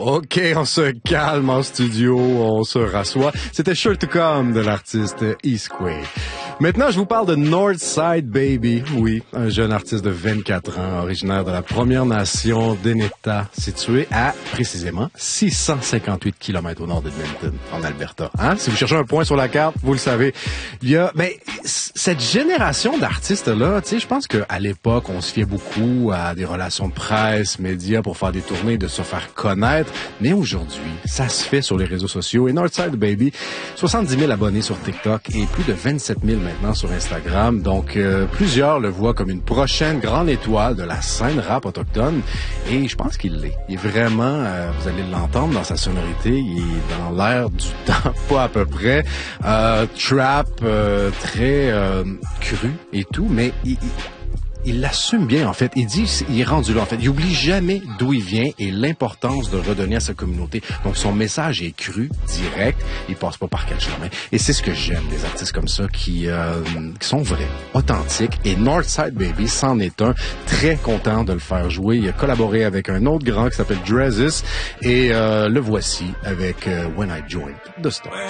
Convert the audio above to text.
OK, on se calme en studio, on se rassoit. C'était Sure to Come de l'artiste Eastquake. Maintenant, je vous parle de Northside Baby. Oui, un jeune artiste de 24 ans, originaire de la Première Nation d'Eneta, situé à, précisément, 658 km au nord d'Edmonton, en Alberta. Hein? Si vous cherchez un point sur la carte, vous le savez. Il y a, cette génération d'artistes-là, tu sais, je pense qu'à l'époque, on se fiait beaucoup à des relations de presse, médias pour faire des tournées, de se faire connaître. Mais aujourd'hui, ça se fait sur les réseaux sociaux. Et Northside Baby, 70 000 abonnés sur TikTok et plus de 27 000 maintenant sur Instagram. Donc, plusieurs le voient comme une prochaine grande étoile de la scène rap autochtone. Et je pense qu'il l'est. Il est vraiment, vous allez l'entendre dans sa sonorité, il est dans l'air du temps, pas à peu près. Trap, très cru et tout, mais il l'assume bien, en fait. Il dit, il est rendu là, en fait. Il oublie jamais d'où il vient et l'importance de redonner à sa communauté. Donc, son message est cru, direct. Il passe pas par quel chemin. Et c'est ce que j'aime des artistes comme ça qui sont vrais, authentiques. Et Northside Baby c'en est un. Très content de le faire jouer. Il a collaboré avec un autre grand qui s'appelle Drezus. Et le voici avec When I Joined the Stars.